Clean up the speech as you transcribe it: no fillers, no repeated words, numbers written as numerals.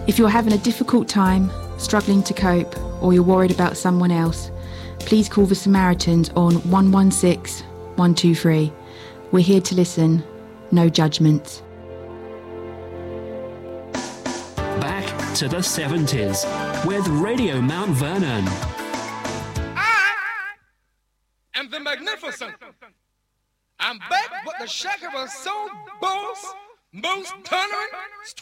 If you're having a difficult time, struggling to cope, or you're worried about someone else, please call the Samaritans on 116 123. We're here to listen, no judgments. Back to the 70s with Radio Mount Vernon. I am the magnificent. I'm back with the shack of a soul boss, most tolerant,